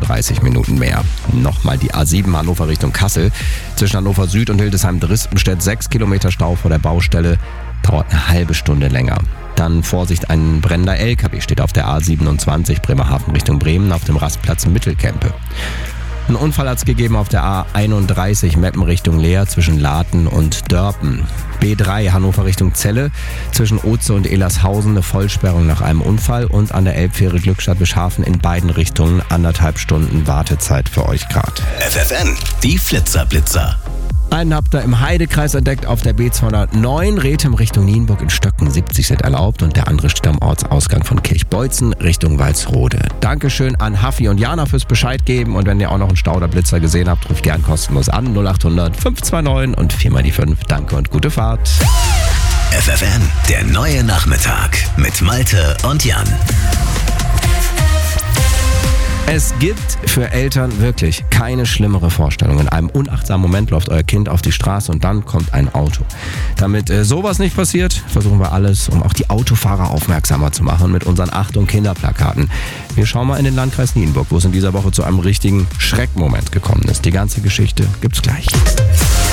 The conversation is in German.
35 Minuten mehr. Nochmal die A7 Hannover Richtung Kassel. Zwischen Hannover Süd und Hildesheim-Drispenstedt 6 Kilometer Stau vor der Baustelle. Dauert eine halbe Stunde länger. Dann Vorsicht, ein brennender LKW steht auf der A27 Bremerhaven Richtung Bremen auf dem Rastplatz Mittelkempe. Ein Unfall hat es gegeben auf der A31 Meppen Richtung Leer zwischen Laten und Dörpen. B3 Hannover Richtung Celle zwischen Oze und Elershausen eine Vollsperrung nach einem Unfall und an der Elbfähre Glückstadt-Bischhafen in beiden Richtungen 1,5 Stunden Wartezeit für euch gerade. FFN, die Flitzer-Blitzer. Einen habt ihr im Heidekreis entdeckt auf der B209, Rethem Richtung Nienburg in Stöcken, 70 sind erlaubt und der andere steht am Ortsausgang von Kirchbeutzen Richtung Walsrode. Dankeschön an Haffi und Jana fürs Bescheid geben und wenn ihr auch noch einen Stauderblitzer gesehen habt, ruft gern kostenlos an 0800 529 und 4x5. Danke und gute Fahrt. FFN, der neue Nachmittag mit Malte und Jan. Es gibt für Eltern wirklich keine schlimmere Vorstellung. In einem unachtsamen Moment läuft euer Kind auf die Straße und dann kommt ein Auto. Damit sowas nicht passiert, versuchen wir alles, um auch die Autofahrer aufmerksamer zu machen mit unseren Achtung Kinderplakaten. Wir schauen mal in den Landkreis Nienburg, wo es in dieser Woche zu einem richtigen Schreckmoment gekommen ist. Die ganze Geschichte gibt's gleich.